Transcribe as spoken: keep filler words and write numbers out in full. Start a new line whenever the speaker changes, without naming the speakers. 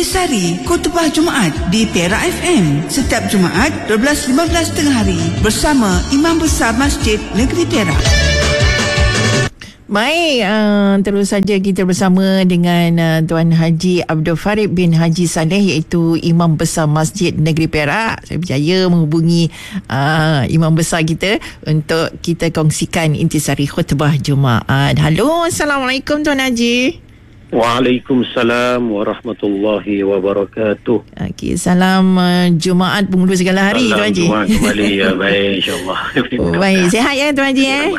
Intisari Khutbah Jumaat di Perak F M setiap Jumaat dua belas lima belas tengah hari bersama Imam Besar Masjid Negeri Perak.
Baik, uh, terus saja kita bersama dengan uh, Tuan Haji Abdul Farid bin Haji Saleh, iaitu Imam Besar Masjid Negeri Perak. Saya berjaya menghubungi uh, Imam Besar kita untuk kita kongsikan intisari khutbah Jumaat. Halo, Assalamualaikum Tuan Haji.
Waalaikumsalam warahmatullahi wabarakatuh.
Okey, salam uh, Jumaat penghulu segala hari Tuan Haji.
Salam Jumaat kembali, ya baik, insyaAllah.
Oh, baik, sihat ya Tuan Haji eh?